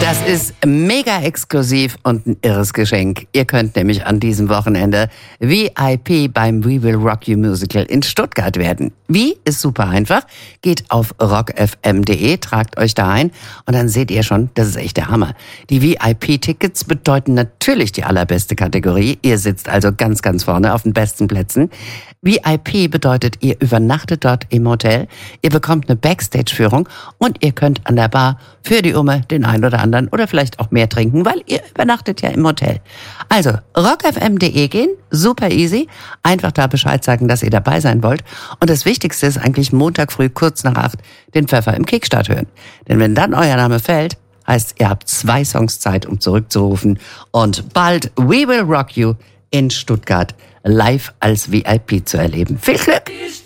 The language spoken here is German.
Das ist mega exklusiv und ein irres Geschenk. Ihr könnt nämlich an diesem Wochenende VIP beim We Will Rock You Musical in Stuttgart werden. Wie? Ist super einfach. Geht auf rockfm.de, tragt euch da ein und dann seht ihr schon, das ist echt der Hammer. Die VIP-Tickets bedeuten natürlich die allerbeste Kategorie. Ihr sitzt also ganz, ganz vorne auf den besten Plätzen. VIP bedeutet, ihr übernachtet dort im Hotel, ihr bekommt eine Backstage-Führung und ihr könnt an der Bar für die Umme den einen oder anderen oder vielleicht auch mehr trinken, weil ihr übernachtet ja im Hotel. Also rockfm.de gehen, super easy, einfach da Bescheid sagen, dass ihr dabei sein wollt. Und das Wichtigste ist eigentlich Montag früh kurz nach 8 den Pfeffer im Kickstart hören. Denn wenn dann euer Name fällt, heißt, ihr habt 2 Songs Zeit, um zurückzurufen. Und bald We Will Rock You in Stuttgart live als VIP zu erleben. Viel Glück!